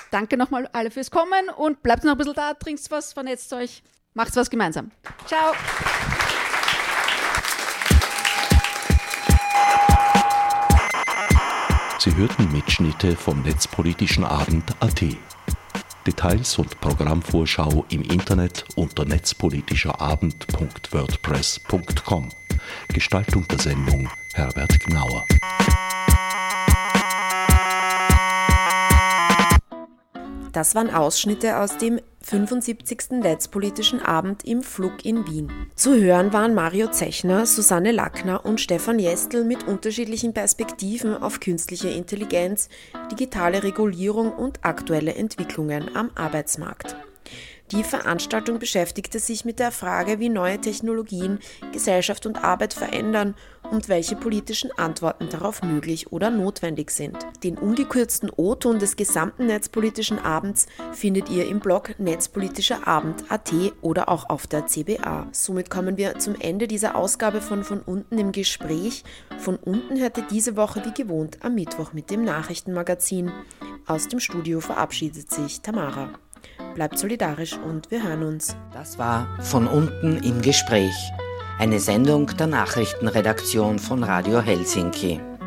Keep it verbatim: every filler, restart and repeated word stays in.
Danke nochmal alle fürs Kommen und bleibt noch ein bisschen da, trinkt was, vernetzt euch, macht was gemeinsam. Ciao. Sie hörten Mitschnitte vom Netzpolitischen Abend Punkt a t. Details und Programmvorschau im Internet unter netzpolitischerabend punkt wordpress punkt com. Gestaltung der Sendung Herbert Gnauer. Das waren Ausschnitte aus dem fünfundsiebzigsten Netzpolitischen Abend im Flug in Wien. Zu hören waren Mario Zechner, Susanne Lackner und Stefan Jestl mit unterschiedlichen Perspektiven auf künstliche Intelligenz, digitale Regulierung und aktuelle Entwicklungen am Arbeitsmarkt. Die Veranstaltung beschäftigte sich mit der Frage, wie neue Technologien Gesellschaft und Arbeit verändern und welche politischen Antworten darauf möglich oder notwendig sind. Den ungekürzten O-Ton des gesamten Netzpolitischen Abends findet ihr im Blog netzpolitischerabend punkt a t oder auch auf der C B A. Somit kommen wir zum Ende dieser Ausgabe von Von unten im Gespräch. Von unten hört ihr diese Woche wie gewohnt am Mittwoch mit dem Nachrichtenmagazin. Aus dem Studio verabschiedet sich Tamara. Bleibt solidarisch und wir hören uns. Das war Von unten im Gespräch, eine Sendung der Nachrichtenredaktion von Radio Helsinki.